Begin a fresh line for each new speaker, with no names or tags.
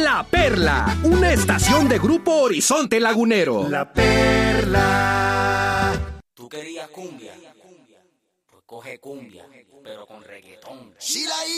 La Perla, una estación de Grupo Horizonte Lagunero.
La Perla.
¿Tú querías cumbia? Pues coge cumbia, pero con reggaetón.
Si la